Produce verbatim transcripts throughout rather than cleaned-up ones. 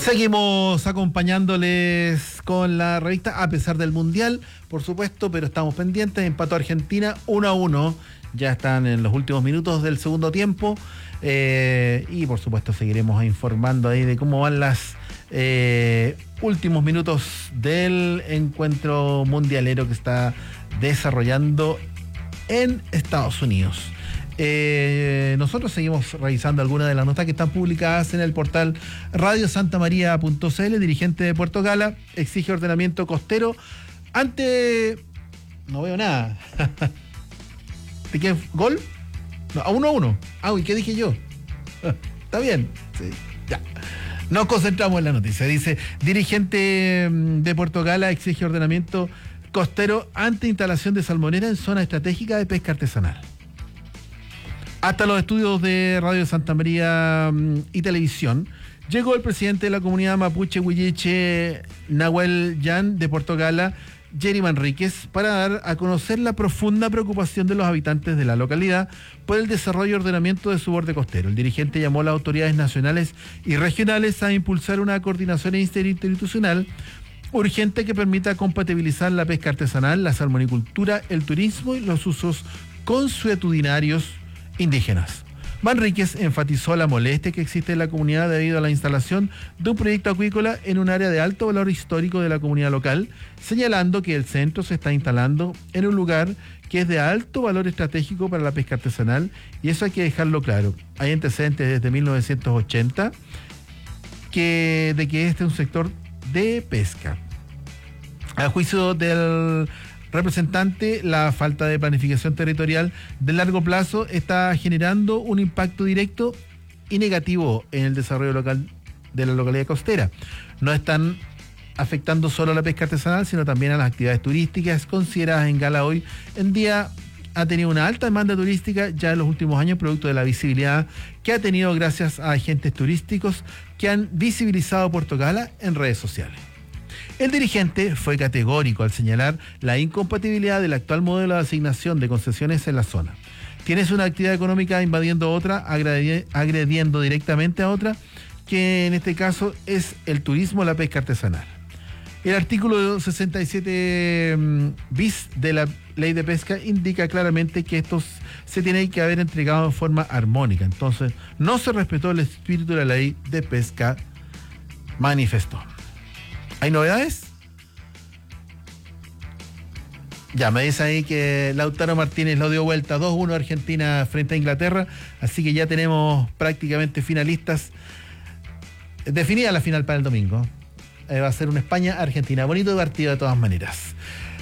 Seguimos acompañándoles con la revista a pesar del Mundial, por supuesto, pero estamos pendientes. Empató Argentina uno a uno. Ya están en los últimos minutos del segundo tiempo. Eh, y por supuesto seguiremos informando ahí de cómo van los eh, últimos minutos del encuentro mundialero que está desarrollando en Estados Unidos. Eh, nosotros seguimos revisando algunas de las notas que están publicadas en el portal radio santa maría punto c l. Dirigente de Puerto Gala exige ordenamiento costero ante... No veo nada. ¿De qué? ¿Gol? No, a uno a uno. Ah, ¿y qué dije yo? Está bien. Sí, ya. Nos concentramos en la noticia. Dice, dirigente de Puerto Gala exige ordenamiento costero ante instalación de salmonera en zona estratégica de pesca artesanal. Hasta los estudios de Radio Santa María y Televisión llegó el presidente de la comunidad mapuche huilliche Nahuel Yan de Puerto Gala, Jerry Manríquez, para dar a conocer la profunda preocupación de los habitantes de la localidad por el desarrollo y ordenamiento de su borde costero. El dirigente llamó a las autoridades nacionales y regionales a impulsar una coordinación interinstitucional urgente que permita compatibilizar la pesca artesanal, la salmonicultura, el turismo y los usos consuetudinarios indígenas. Manríquez enfatizó la molestia que existe en la comunidad debido a la instalación de un proyecto acuícola en un área de alto valor histórico de la comunidad local, señalando que el centro se está instalando en un lugar que es de alto valor estratégico para la pesca artesanal, y eso hay que dejarlo claro. Hay antecedentes desde mil novecientos ochenta que, de que este es un sector de pesca. A juicio del representante, la falta de planificación territorial de largo plazo está generando un impacto directo y negativo en el desarrollo local de la localidad costera. No están afectando solo a la pesca artesanal, sino también a las actividades turísticas consideradas en Gala hoy en día. Ha tenido una alta demanda turística ya en los últimos años, producto de la visibilidad que ha tenido gracias a agentes turísticos que han visibilizado Puerto Gala en redes sociales. El dirigente fue categórico al señalar la incompatibilidad del actual modelo de asignación de concesiones en la zona. Tienes una actividad económica invadiendo otra, agrediendo directamente a otra, que en este caso es el turismo o la pesca artesanal. El artículo sesenta y siete bis de la ley de pesca indica claramente que estos se tienen que haber entregado de forma armónica. Entonces, no se respetó el espíritu de la ley de pesca, manifestó. ¿Hay novedades? Ya, me dice ahí que Lautaro Martínez lo dio vuelta dos uno Argentina frente a Inglaterra, así que ya tenemos prácticamente finalistas. Definida la final para el domingo. Eh, va a ser una España-Argentina. Bonito partido de todas maneras.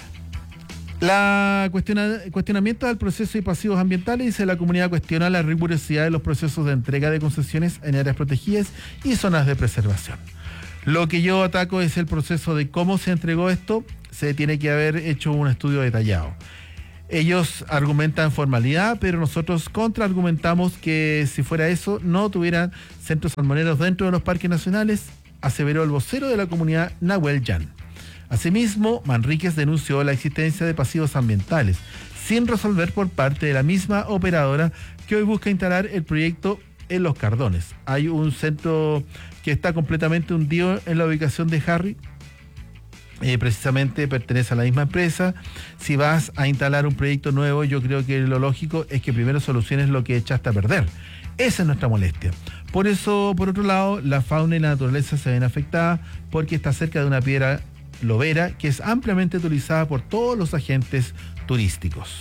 La cuestiona, cuestionamiento del proceso y pasivos ambientales. Dice, la comunidad cuestiona la rigurosidad de los procesos de entrega de concesiones en áreas protegidas y zonas de preservación. Lo que yo ataco es el proceso de cómo se entregó esto. Se tiene que haber hecho un estudio detallado. Ellos argumentan formalidad, pero nosotros contraargumentamos que si fuera eso, no tuvieran centros salmoneros dentro de los parques nacionales, aseveró el vocero de la comunidad, Nahuel Yan. Asimismo, Manríquez denunció la existencia de pasivos ambientales, sin resolver por parte de la misma operadora que hoy busca instalar el proyecto en Los Cardones. Hay un centro que está completamente hundido en la ubicación de Harry, eh, precisamente pertenece a la misma empresa. Si vas a instalar un proyecto nuevo, yo creo que lo lógico es que primero soluciones lo que echaste a perder. Esa es nuestra molestia. Por eso, por otro lado, la fauna y la naturaleza se ven afectadas porque está cerca de una piedra lobera que es ampliamente utilizada por todos los agentes turísticos.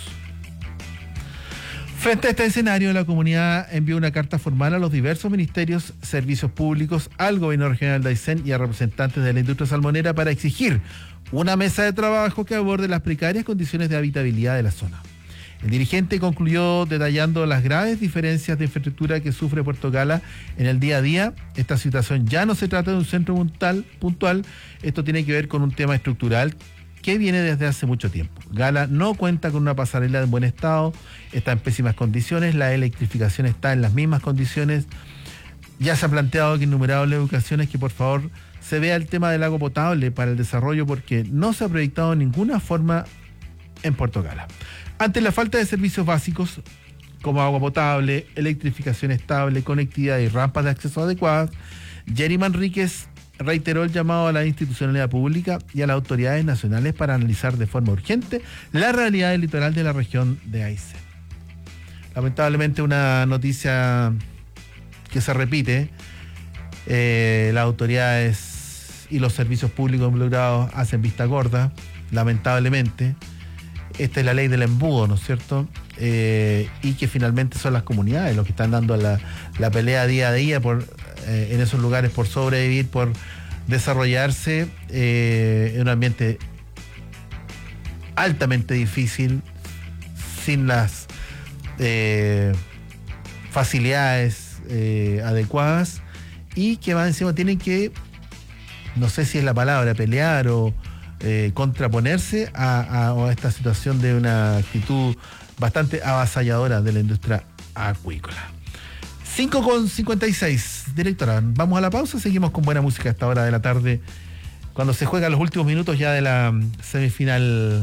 Frente a este escenario, la comunidad envió una carta formal a los diversos ministerios, servicios públicos, al gobierno regional de Aysén y a representantes de la industria salmonera para exigir una mesa de trabajo que aborde las precarias condiciones de habitabilidad de la zona. El dirigente concluyó detallando las graves diferencias de infraestructura que sufre Puerto Gala en el día a día. Esta situación ya no se trata de un centro puntual, puntual. Esto tiene que ver con un tema estructural que viene desde hace mucho tiempo. Gala no cuenta con una pasarela en buen estado, está en pésimas condiciones, la electrificación está en las mismas condiciones. Ya se ha planteado que innumerables ocasiones que por favor se vea el tema del agua potable para el desarrollo, porque no se ha proyectado de ninguna forma en Puerto Gala. Ante la falta de servicios básicos como agua potable, electrificación estable, conectividad y rampas de acceso adecuadas, Jerry Manríquez reiteró el llamado a la institucionalidad pública y a las autoridades nacionales para analizar de forma urgente la realidad del litoral de la región de Aysén. Lamentablemente una noticia que se repite, eh, las autoridades y los servicios públicos involucrados hacen vista gorda, lamentablemente. Esta es la ley del embudo, ¿no es cierto? Eh, y que finalmente son las comunidades los que están dando la, la pelea día a día por, eh, en esos lugares por sobrevivir, por desarrollarse eh, en un ambiente altamente difícil, sin las eh, facilidades eh, adecuadas, y que más encima tienen que, no sé si es la palabra, pelear o Eh, contraponerse a, a, a esta situación de una actitud bastante avasalladora de la industria acuícola. cinco con cincuenta y seis, directora, vamos a la pausa, seguimos con buena música a esta hora de la tarde, cuando se juegan los últimos minutos ya de la semifinal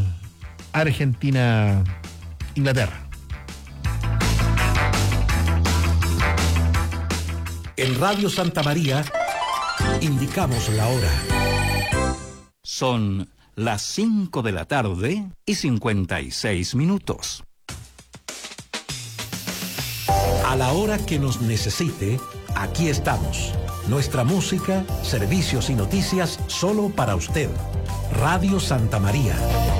Argentina-Inglaterra. En Radio Santa María indicamos la hora. Son las cinco de la tarde y cincuenta y seis minutos. A la hora que nos necesite, aquí estamos. Nuestra música, servicios y noticias solo para usted. Radio Santa María.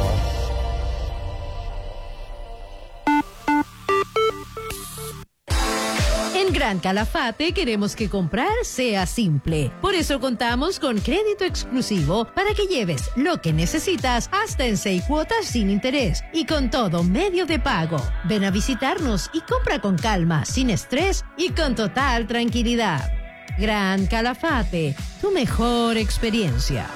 En Gran Calafate queremos que comprar sea simple. Por eso contamos con crédito exclusivo para que lleves lo que necesitas hasta en seis cuotas sin interés y con todo medio de pago. Ven a visitarnos y compra con calma, sin estrés y con total tranquilidad. Gran Calafate, tu mejor experiencia.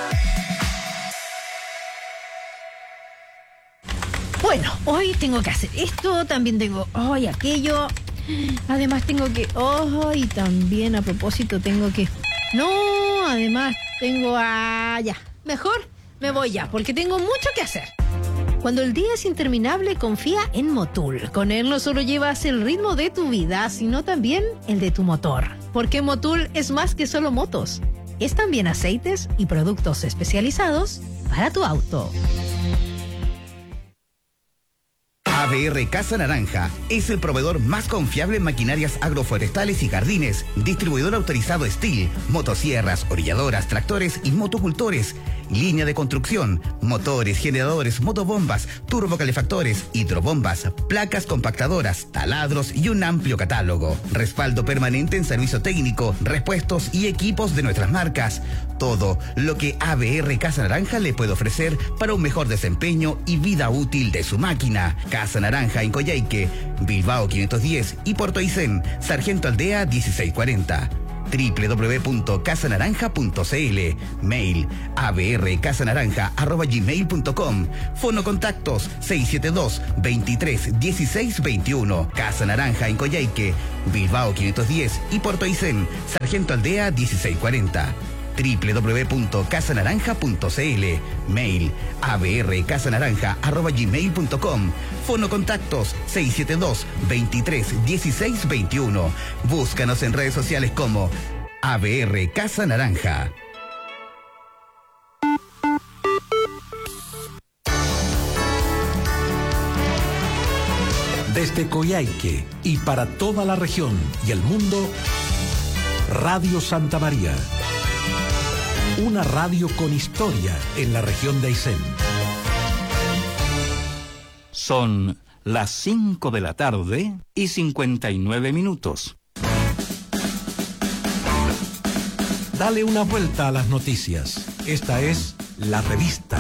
Bueno, hoy tengo que hacer esto, también tengo hoy aquello. Además tengo que... Oh, y también a propósito tengo que... No, además tengo... Ah, ya. Mejor me voy ya, porque tengo mucho que hacer. Cuando el día es interminable, confía en Motul. Con él no solo llevas el ritmo de tu vida, sino también el de tu motor. Porque Motul es más que solo motos. Es también aceites y productos especializados para tu auto. A B R Casa Naranja es el proveedor más confiable en maquinarias agroforestales y jardines, distribuidor autorizado Steel, motosierras, orilladoras, tractores y motocultores, línea de construcción, motores, generadores, motobombas, turbocalefactores, hidrobombas, placas compactadoras, taladros y un amplio catálogo. Respaldo permanente en servicio técnico, repuestos y equipos de nuestras marcas. Todo lo que A B R Casa Naranja le puede ofrecer para un mejor desempeño y vida útil de su máquina. Casa Naranja en Coyhaique, Bilbao quinientos diez y Puerto Aysén, Sargento Aldea dieciséis cuarenta. doble u doble u doble u punto casa naranja punto c l. Mail a b r casa naranja arroba gmail punto com. Fono contactos seis siete dos, veintitrés, dieciséis veintiuno. Casa Naranja en Coyhaique, Bilbao quinientos diez y Puerto Aysén, Sargento Aldea dieciséis cuarenta. doble u doble u doble u punto casa naranja punto c l. Mail a b r casa naranja arroba gmail punto com. Fono contactos seis siete dos, veintitrés, dieciséis veintiuno. Búscanos en redes sociales como A B R Casa Naranja. Desde Coyhaique y para toda la región y el mundo, Radio Santa María. Una radio con historia en la región de Aysén. Son las cinco de la tarde y cincuenta y nueve minutos. Dale una vuelta a las noticias. Esta es La Revista.